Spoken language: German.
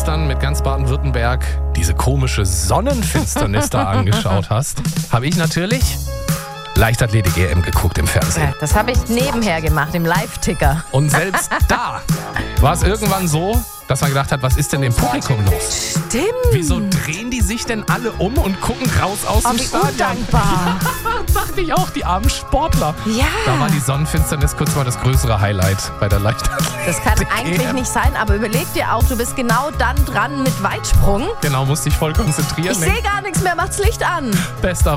gestern mit ganz Baden-Württemberg diese komische Sonnenfinsternis da angeschaut hast, habe ich natürlich Leichtathletik-EM geguckt im Fernsehen. Ja, das habe ich nebenher gemacht, im Live-Ticker. Und selbst da war es irgendwann so, dass man gedacht hat, was ist denn im Publikum los? Stimmt. Wieso drehen die sich denn alle um und gucken raus aus dem Wie Stadion? undankbar. Dachte ich auch, die armen Sportler. Ja. Da war die Sonnenfinsternis kurz mal das größere Highlight bei der Leichtathletik. Das kann eigentlich nicht sein, aber überleg dir auch, du bist genau dann dran mit Weitsprung. Genau, musste ich voll konzentrieren. Ich sehe gar nichts mehr, macht's Licht an. Bester